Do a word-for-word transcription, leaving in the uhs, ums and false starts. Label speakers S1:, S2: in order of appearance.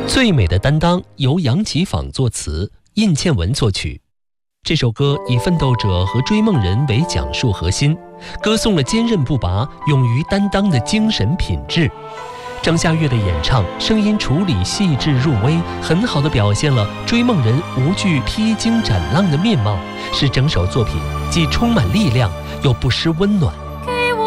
S1: 最美的担当由杨奇仿作词，印倩文作曲。这首歌以奋斗者和追梦人为讲述核心，歌颂了坚韧不拔、勇于担当的精神品质。张夏月的演唱，声音处理细致入微，很好地表现了追梦人无惧披荆斩浪的面貌，使整首作品既充满力量，又不失温暖。